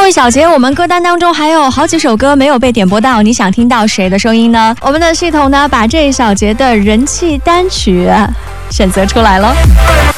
后一小节我们歌单当中还有好几首歌没有被点播到，你想听到谁的声音呢？我们的系统呢把这一小节的人气单曲选择出来了。